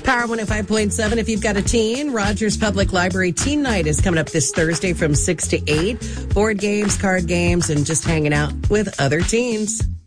Power 105.7. If you've got a teen, Rogers Public Library Teen Night is coming up this Thursday from 6 to 8. Board games, card games, and just hanging out with other teens.